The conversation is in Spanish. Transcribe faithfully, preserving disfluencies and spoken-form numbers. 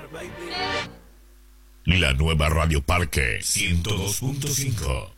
La nueva Radio Parque ciento dos punto cinco.